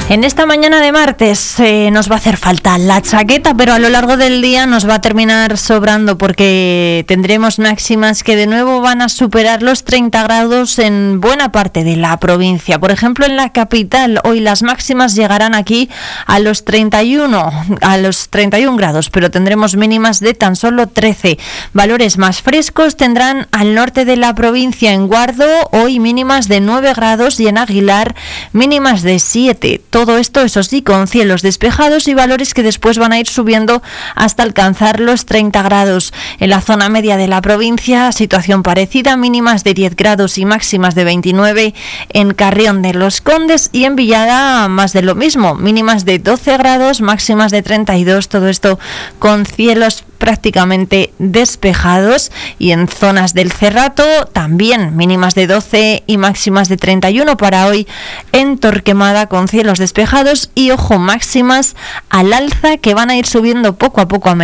En esta mañana de martes nos va a hacer falta la chaqueta, pero a lo largo del día nos va a terminar sobrando porque tendremos máximas que de nuevo van a superar los 30 grados en buena parte de la provincia. Por ejemplo, en la capital hoy las máximas llegarán aquí a los 31 grados, pero tendremos mínimas de tan solo 13. Valores más frescos tendrán al norte de la provincia, en Guardo hoy mínimas de 9 grados y en Aguilar mínimas de 7. Todo esto, eso sí, con cielos despejados y valores que después van a ir subiendo hasta alcanzar los 30 grados. En la zona media de la provincia, situación parecida, mínimas de 10 grados y máximas de 29 en Carrión de los Condes, y en Villada más de lo mismo, mínimas de 12 grados, máximas de 32, todo esto con cielos prácticamente despejados. Y en zonas del Cerrato también mínimas de 12 y máximas de 31 para hoy en Torquemada, con cielos despejados y ojo, máximas al alza que van a ir subiendo poco a poco a